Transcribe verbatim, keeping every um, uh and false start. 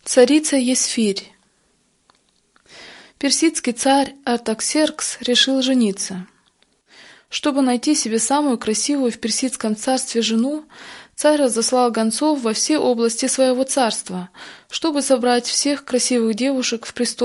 Царица Есфирь. Персидский царь Артаксеркс решил жениться. Чтобы найти себе самую красивую в персидском царстве жену, царь разослал гонцов во все области своего царства, чтобы собрать всех красивых девушек в престол